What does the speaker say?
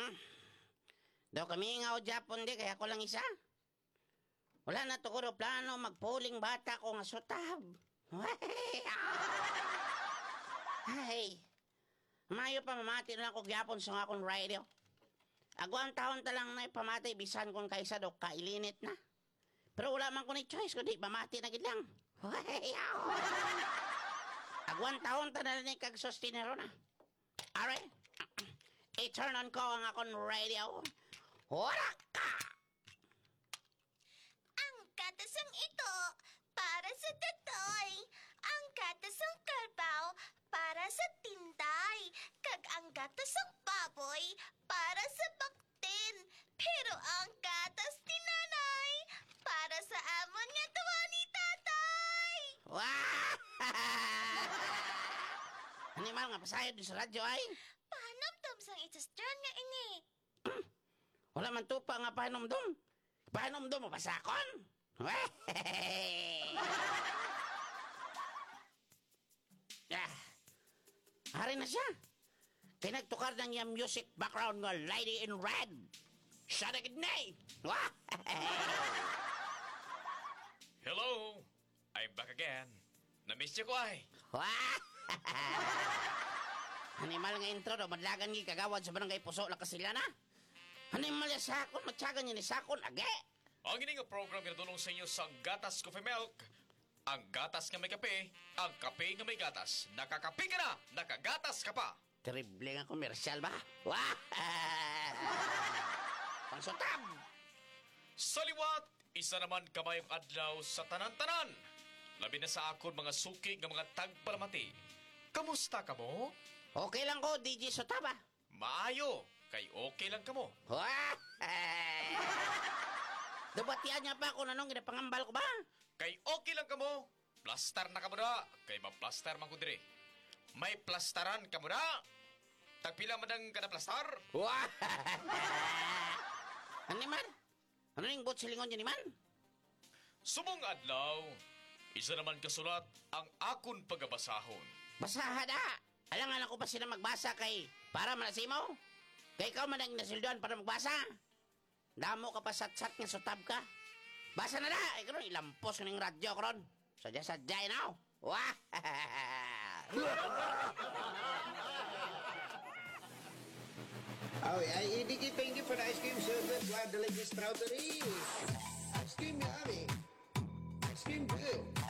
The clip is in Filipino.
Daw kami nga o Japon di, kaya ko lang isa. Wala na to ko plano, magpuling bata ko nga sutab. Ay, mayo pa mamati na ako Japon sa akong radio. Agwang taon talang na ipamati, bisan kong kaisa daw kailinit na. Pero wala man ko ni choice, kundi pamati na gid lang. Agwang taon ta na ni kag sustinero na. Are, i-turn on ko ang akong radio. Wala ka! Ang katasang ito para sa tatoy. Ang katasang karbaw para sa tinday. Kag ang katasang baboy para sa baktin. Pero ang katas ni nanay para sa amon nga tuwa ni tatay. Wah! Animal nga pasayod sa radyo ay. Paano tamsang itasdyan nga ini? Wala man tupa nga panomdom. Panomdom mo pasakon? Hari na siya. Pinagtukar ng yung music background nga Lady in Red. Siya na gidnay. Hello! I'm back again. Na-miss niyo ko ay. Animal nga intro do, madlagan nga kagawad sa barangay Puso la Castellana. Animal ya sakon, matyagan niya ni sakon, age. Ang ining nga program ginadulong sa inyo sa Gatas Coffee Milk. Ang gatas nga may kape, ang kape nga may gatas. Nakakape ka na, nakagatas ka pa. Terrible nga komersyal ba? Pangsutab! Sa liwat, isa naman kamayong adlaw sa tanan-tanan. Labi na sa akon mga suki nga mga tagpalamati. Kamusta ka mo? Okay lang ko, DJ Sotaba. Maayo, kay okay lang ka mo. Dabatian niya pa kung anong ginapangambal ko ba? Kay okay lang ka mo. Plaster na ka mo na. Kay ma-plaster man ko dire. May plastaran ka mo na. Tagpila madang ka na plaster. Ano man? Ano yung bot silingon niya ni man? Subong adlaw, isa naman kasulat ang akon pagabasahon. Basahada! Alangan ako pa sila magbasa kay para malasimaw. Kay ikaw man ang nasildoan para magbasa. Damo ka pa sat-sat nga sutab ka. Basa na na! Ikaw ron, ilampos ka ng radyo ko ron. Sadya-sadya na. Wah! Oh, Edie, thank you for the ice cream service. Wow, delicious strawberry. Ice cream, yummy. Ice cream good.